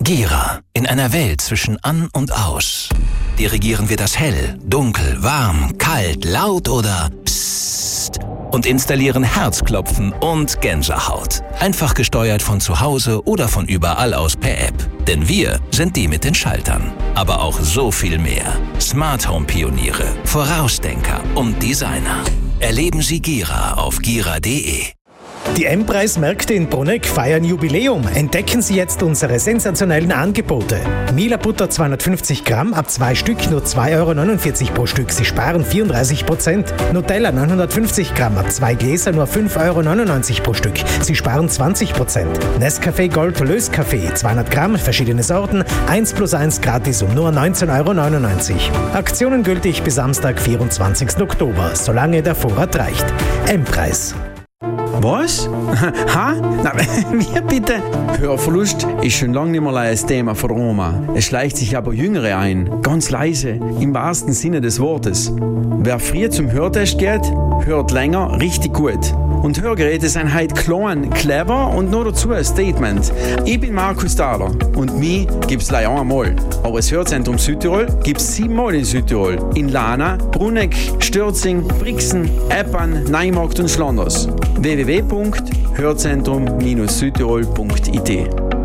Gira. In einer Welt zwischen an und aus. Dirigieren wir das hell, dunkel, warm, kalt, laut oder psst und installieren Herzklopfen und Gänsehaut. Einfach gesteuert von zu Hause oder von überall aus per App. Denn wir sind die mit den Schaltern. Aber auch so viel mehr. Smart Home Pioniere, Vorausdenker und Designer. Erleben Sie Gira auf gira.de. Die M-Preis-Märkte in Bruneck feiern Jubiläum. Entdecken Sie jetzt unsere sensationellen Angebote. Mila Butter 250 Gramm ab 2 Stück nur 2,49 € pro Stück. Sie sparen 34%. Nutella 950 Gramm ab 2 Gläser nur 5,99 € pro Stück. Sie sparen 20%. Nescafé Gold Löskaffee 200 Gramm, verschiedene Sorten, 1+1 gratis um nur 19,99 €. Aktionen gültig bis Samstag, 24. Oktober, solange der Vorrat reicht. M-Preis. Was? Ha? Na, wie bitte? Hörverlust ist schon lange nicht mehr ein Thema von Roma. Es schleicht sich aber Jüngere ein. Ganz leise, im wahrsten Sinne des Wortes. Wer früh zum Hörtest geht, hört länger richtig gut. Und Hörgeräte sind heute klein, clever und noch dazu ein Statement. Ich bin Markus Dahler und mich gibt's leider einmal. Aber das Hörzentrum Südtirol gibt's 7-mal in Südtirol. In Lana, Bruneck, Stürzing, Brixen, Eppan, Neumarkt und Schlanders. www.hörzentrum-südtirol.it